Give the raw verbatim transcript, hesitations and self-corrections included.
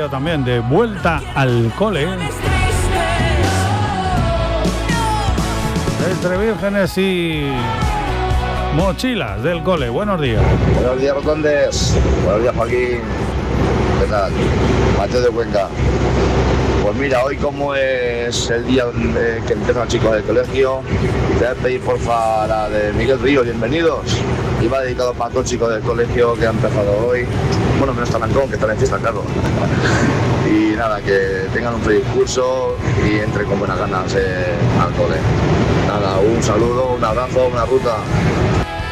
día también de vuelta al cole. Entre vírgenes y mochilas del cole. Buenos días. Buenos días, Rotondes. Buenos días, Joaquín. ¿Qué tal? Mateo de Cuenca. Pues mira, hoy como es el día donde, que empiezan los chicos del colegio, te voy a pedir porfa la de Miguel Ríos, bienvenidos. Y va dedicado para todos los chicos del colegio que han empezado hoy. Bueno, menos Talancón, que están en fiesta, claro. Y nada, que tengan un feliz curso y entren con buenas ganas eh, al cole. Nada, un saludo, un abrazo, una ruta.